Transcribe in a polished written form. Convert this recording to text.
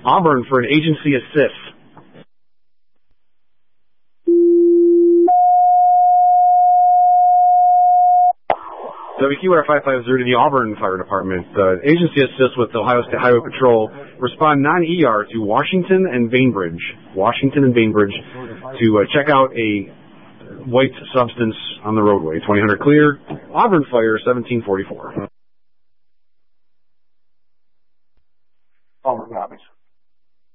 Auburn for an agency assist. WQR 550 to the Auburn Fire Department. Agency assist with Ohio State Highway Patrol. Respond non-ER to Washington and Bainbridge. To check out a white substance on the roadway. 2000 clear. Auburn Fire 1744.